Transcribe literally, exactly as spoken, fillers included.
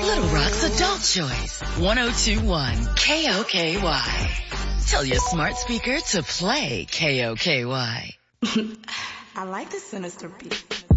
Little Rock's Adult Choice. one oh two point one K O K Y. Tell your smart speaker to play K O K Y. I like the sinister beat.